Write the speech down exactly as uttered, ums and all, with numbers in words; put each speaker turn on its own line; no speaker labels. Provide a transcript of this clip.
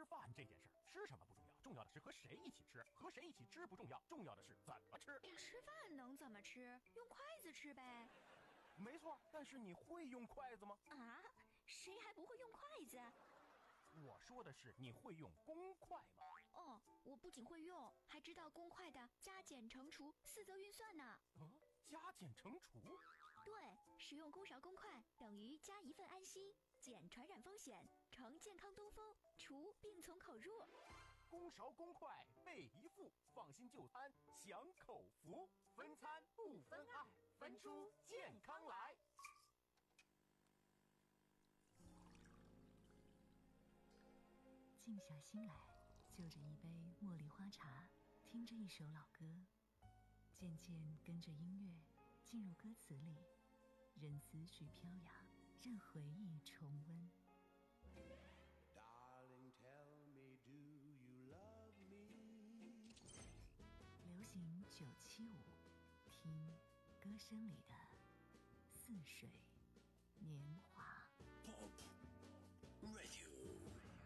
吃饭这件事儿，吃什么不重要，重要的是和谁一起吃。和谁一起吃不重要，重要的是怎么吃。
吃饭能怎么吃？用筷子吃呗。
没错，但是你会用筷子吗？
啊，谁还不会用筷子？
我说的是你会用公筷吗？
哦，我不仅会用，还知道公筷的加减乘除四则运算呢。
啊，加减乘除？
对，使用公勺公筷等于加一份安心，减传染风险，乘健康东风，除病从口入。
公勺公筷备一副，放心就餐享口福，分餐不分爱，分出健康来。
静下心来，就着一杯茉莉花茶，听着一首老歌，渐渐跟着音乐进入歌词里，任思绪飘扬，任回忆重温。
Darling, tell me, do you love me?
流行九七五，听歌声里的似水年华。